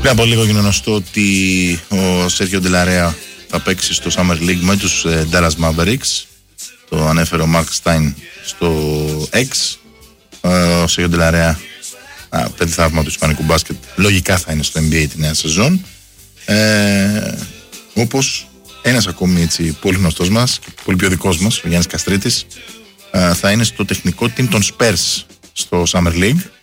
Πριν από λίγο έγινε γνωστό ότι ο Σέρχιο Ντελαρέα θα παίξει στο Summer League με τους Dallas Mavericks. Το ανέφερε ο Mark Stein στο X. Ο Σέρχιο Ντελαρέα, παιδί θαύμα του ισπανικού μπάσκετ, λογικά θα είναι στο NBA τη νέα σεζόν. Όπως ένας ακόμη έτσι, πολύ γνωστός μας και πολύ πιο δικός μας, ο Γιάννης Καστρίτης, θα είναι στο τεχνικό team των Spurs στο Summer League.